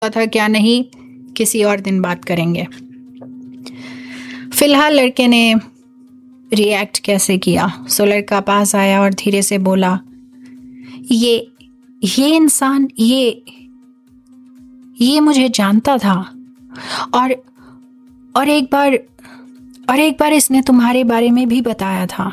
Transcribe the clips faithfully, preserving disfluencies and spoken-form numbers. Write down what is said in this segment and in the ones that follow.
था क्या नहीं, किसी और दिन बात करेंगे। फिलहाल लड़के ने रिएक्ट कैसे किया। सो लड़का पास आया और धीरे से बोला, ये ये इंसान ये ये मुझे जानता था और और एक बार और एक बार इसने तुम्हारे बारे में भी बताया था।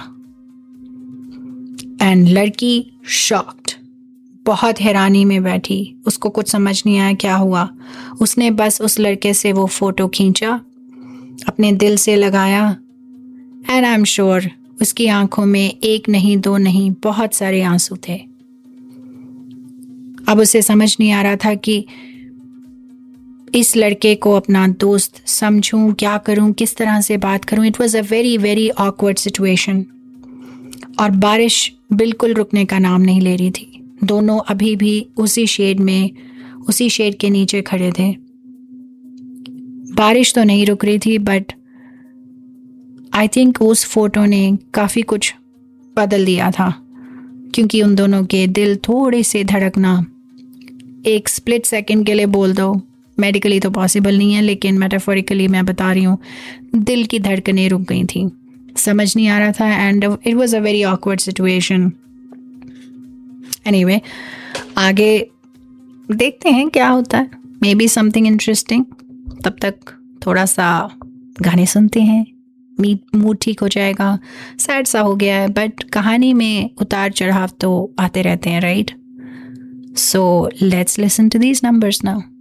एंड लड़की शॉक्ड, बहुत हैरानी में बैठी। उसको कुछ समझ नहीं आया क्या हुआ। उसने बस उस लड़के से वो फोटो खींचा, अपने दिल से लगाया, एंड आई एम श्योर उसकी आंखों में एक नहीं दो नहीं बहुत सारे आंसू थे। अब उसे समझ नहीं आ रहा था कि इस लड़के को अपना दोस्त समझूं, क्या करूं, किस तरह से बात करूं। It was a very very awkward situation. और बारिश बिल्कुल रुकने का नाम नहीं ले रही थी। दोनों अभी भी उसी शेड में, उसी शेड के नीचे खड़े थे। बारिश तो नहीं रुक रही थी, बट आई थिंक उस फोटो ने काफ़ी कुछ बदल दिया था, क्योंकि उन दोनों के दिल थोड़े से धड़कना एक स्प्लिट सेकंड के लिए, बोल दो, मेडिकली तो पॉसिबल नहीं है लेकिन मेटाफोरिकली मैं बता रही हूँ, दिल की धड़कनें रुक गई थी। समझ नहीं आ रहा था and it was a very awkward situation. Anyway, आगे देखते हैं क्या होता है, मे बी समथिंग इंटरेस्टिंग। तब तक थोड़ा सा गाने सुनते हैं, मूड ठीक हो जाएगा। सैड सा हो गया है, बट कहानी में उतार चढ़ाव तो आते रहते हैं, right? So let's listen to these numbers now.